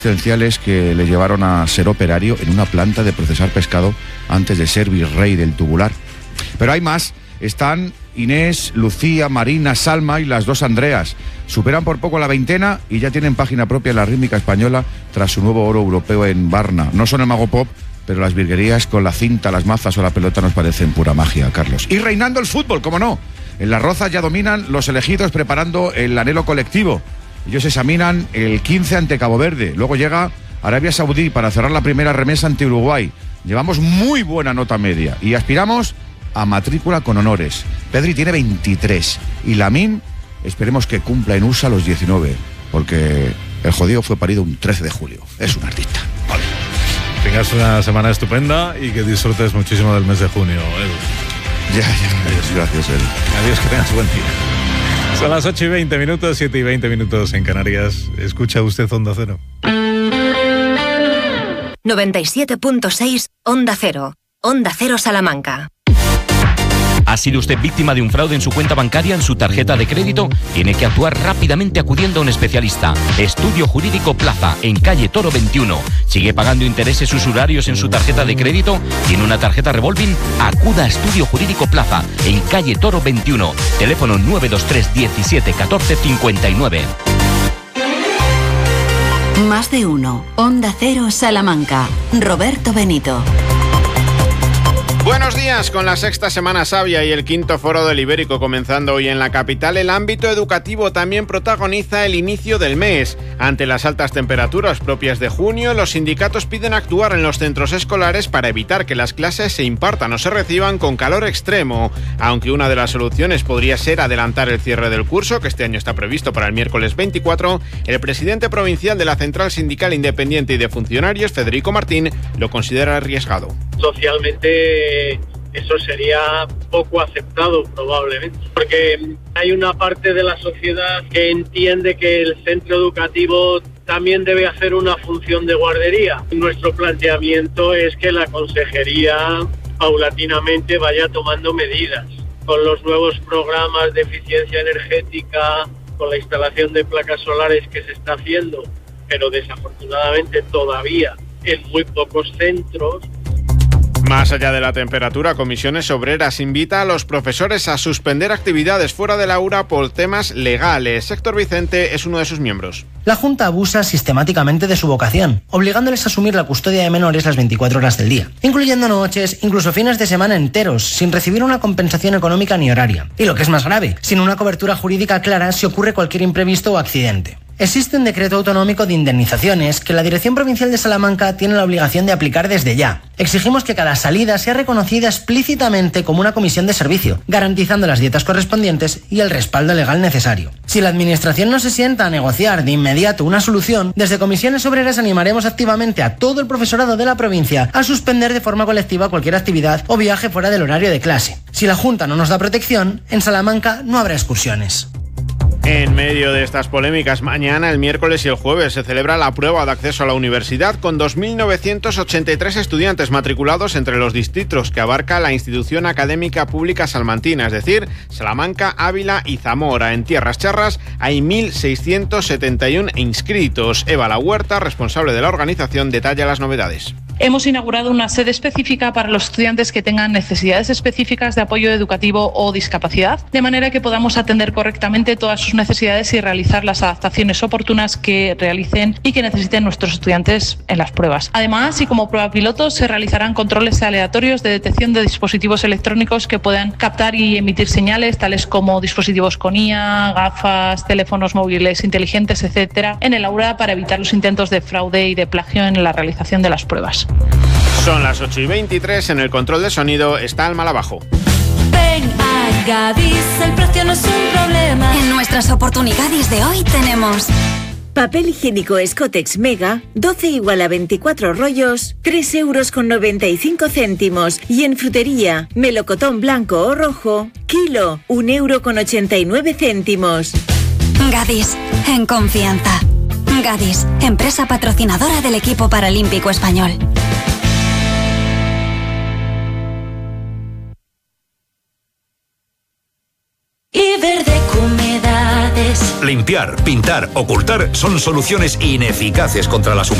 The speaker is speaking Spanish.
esenciales que le llevaron a ser operario en una planta de procesar pescado antes de ser virrey del Tubular. Pero hay más. Están Inés, Lucía, Marina, Salma y las dos Andreas. Superan por poco la veintena y ya tienen página propia en la rítmica española tras su nuevo oro europeo en Varna. No son el mago pop, pero las virguerías con la cinta, las mazas o la pelota nos parecen pura magia, Carlos. Y reinando el fútbol, ¿cómo no? En las Rozas ya dominan los elegidos preparando el anhelo colectivo. Ellos examinan el 15 ante Cabo Verde. Luego llega Arabia Saudí para cerrar la primera remesa ante Uruguay. Llevamos muy buena nota media y aspiramos a matrícula con honores. Pedri tiene 23 y Lamine esperemos que cumpla en USA los 19, porque el jodido fue parido un 13 de julio. Es un artista. Vale. Tengas una semana estupenda y que disfrutes muchísimo del mes de junio, Edu. Ya, gracias, Edu. Adiós, que tengas buen día. Son las 8:20, 7:20 en Canarias. Escucha usted Onda Cero. 97.6 Onda Cero. Onda Cero Salamanca. ¿Ha sido usted víctima de un fraude en su cuenta bancaria, en su tarjeta de crédito? Tiene que actuar rápidamente acudiendo a un especialista. Estudio Jurídico Plaza, en calle Toro 21. ¿Sigue pagando intereses usurarios en su tarjeta de crédito? ¿Tiene una tarjeta revolving? Acuda a Estudio Jurídico Plaza, en calle Toro 21. Teléfono 923 17 14 59. Más de uno. Onda Cero Salamanca. Roberto Benito. Buenos días, con la sexta Semana Sabia y el quinto Foro del Ibérico comenzando hoy en la capital, el ámbito educativo también protagoniza el inicio del mes. Ante las altas temperaturas propias de junio, los sindicatos piden actuar en los centros escolares para evitar que las clases se impartan o se reciban con calor extremo. Aunque una de las soluciones podría ser adelantar el cierre del curso, que este año está previsto para el miércoles 24, el presidente provincial de la Central Sindical Independiente y de Funcionarios, Federico Martín, lo considera arriesgado. Socialmente eso sería poco aceptado probablemente, porque hay una parte de la sociedad que entiende que el centro educativo también debe hacer una función de guardería. Nuestro planteamiento es que la consejería paulatinamente vaya tomando medidas con los nuevos programas de eficiencia energética, con la instalación de placas solares que se está haciendo, pero desafortunadamente todavía en muy pocos centros. Más allá de la temperatura, Comisiones Obreras invita a los profesores a suspender actividades fuera del aula por temas legales. Héctor Vicente es uno de sus miembros. La Junta abusa sistemáticamente de su vocación, obligándoles a asumir la custodia de menores las 24 horas del día, incluyendo noches, incluso fines de semana enteros, sin recibir una compensación económica ni horaria. Y lo que es más grave, sin una cobertura jurídica clara si ocurre cualquier imprevisto o accidente. Existe un decreto autonómico de indemnizaciones que la Dirección Provincial de Salamanca tiene la obligación de aplicar desde ya. Exigimos que cada salida sea reconocida explícitamente como una comisión de servicio, garantizando las dietas correspondientes y el respaldo legal necesario. Si la Administración no se sienta a negociar de inmediato una solución, desde Comisiones Obreras animaremos activamente a todo el profesorado de la provincia a suspender de forma colectiva cualquier actividad o viaje fuera del horario de clase. Si la Junta no nos da protección, en Salamanca no habrá excursiones. En medio de estas polémicas, mañana, el miércoles y el jueves se celebra la prueba de acceso a la universidad con 2.983 estudiantes matriculados entre los distritos que abarca la institución académica pública salmantina, es decir, Salamanca, Ávila y Zamora. En Tierras Charras hay 1.671 inscritos. Eva La Huerta, responsable de la organización, detalla las novedades. Hemos inaugurado una sede específica para los estudiantes que tengan necesidades específicas de apoyo educativo o discapacidad, de manera que podamos atender correctamente todas sus necesidades y realizar las adaptaciones oportunas que realicen y que necesiten nuestros estudiantes en las pruebas. Además, y como prueba piloto, se realizarán controles aleatorios de detección de dispositivos electrónicos que puedan captar y emitir señales, tales como dispositivos con IA, gafas, teléfonos móviles inteligentes, etcétera, en el aula para evitar los intentos de fraude y de plagio en la realización de las pruebas. Son las 8:23, en el control de sonido está Alma Abajo. Ven a Gadis, el precio no es un problema. En nuestras oportunidades de hoy tenemos papel higiénico Escotex Mega, 12 igual a 24 rollos, 3,95 €. Y en frutería, melocotón blanco o rojo, kilo, 1,89 €. Gadis, en confianza. Gadis, empresa patrocinadora del equipo paralímpico español. Iberdeco Humedades, Limpiar, pintar, ocultar son soluciones ineficaces contra las humedades.